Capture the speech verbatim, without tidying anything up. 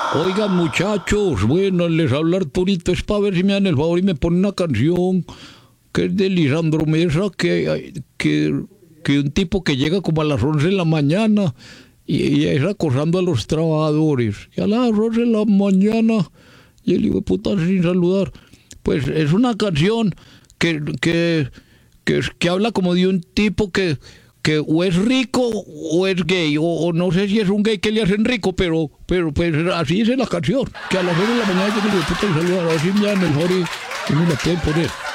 Oigan, muchachos, bueno, les habla Arturito, es para ver si me dan el favor y me ponen una canción que es de Lisandro Mesa, que, que, que un tipo que llega como a las once de la mañana y, y es acosando a los trabajadores. Y a las once de la mañana, y el hijo de puta sin saludar. Pues es una canción que, que, que, que habla como de un tipo que que o es rico o es gay, o, o no sé si es un gay que le hacen rico, pero, pero pues así dice la canción, que a las seis de la mañana yo le digo, puta, saluda, a ver si me dan el jori y me la pueden poner.